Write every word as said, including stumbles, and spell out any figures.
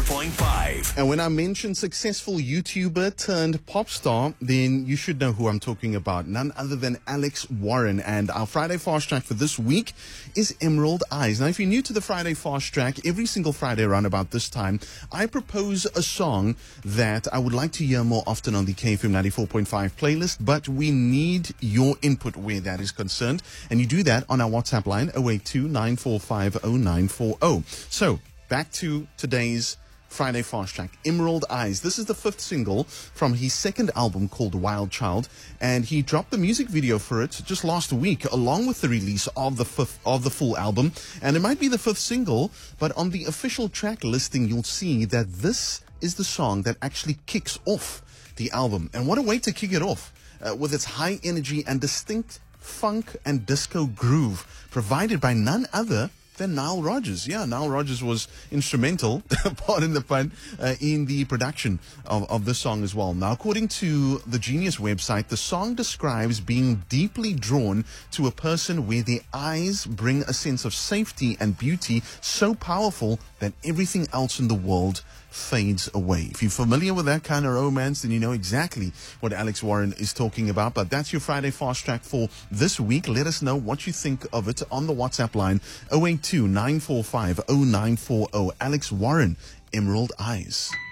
point five. And when I mention successful YouTuber turned pop star, then you should know who I'm talking about. None other than Alex Warren. And our Friday Fast Track for this week is Emerald Eyes. Now, if you're new to the Friday Fast Track, every single Friday around about this time, I propose a song that I would like to hear more often on the K F M ninety-four point five playlist, but we need your input where that is concerned. And you do that on our WhatsApp line, zero eight two, nine four five, zero nine four zero. So, back to today's Friday Fast Track, Emerald Eyes. This is the fifth single from his second album called Wild Child, and he dropped the music video for it just last week, along with the release of the fifth of the full album. And it might be the fifth single, but on the official track listing, you'll see that this is the song that actually kicks off the album. And what a way to kick it off, uh, with its high energy and distinct funk and disco groove, provided by none other than Nile Rodgers. Yeah, Nile Rodgers was instrumental, pardon the pun, uh, in the production of, of this song as well. Now, according to the Genius website, the song describes being deeply drawn to a person where their eyes bring a sense of safety and beauty so powerful that everything else in the world fades away. If you're familiar with that kind of romance, then you know exactly what Alex Warren is talking about. But that's your Friday Fast Track for this week. Let us know what you think of it on the WhatsApp line, zero eight two, nine four five, zero nine four zero. Alex Warren, Emerald Eyes.